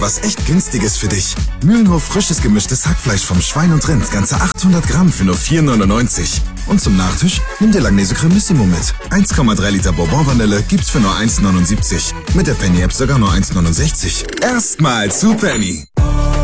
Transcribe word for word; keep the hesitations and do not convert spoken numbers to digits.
Was echt günstiges für dich. Mühlenhof frisches gemischtes Hackfleisch vom Schwein und Rind. Ganze achthundert Gramm für nur vier neunundneunzig. Und zum Nachtisch nimm dir Langnese Cremissimo mit. eins Komma drei Liter Bourbon-Vanille gibt's für nur eins neunundsiebzig. Mit der Penny-App sogar nur eins neunundsechzig. Erstmal zu Penny.